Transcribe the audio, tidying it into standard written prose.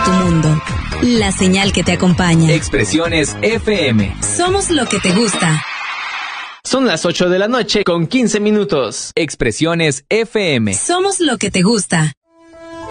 a tu mundo. La señal que te acompaña. Expresiones FM. Somos lo que te gusta. Son las 8 de la noche con 15 minutos. Expresiones FM. Somos lo que te gusta.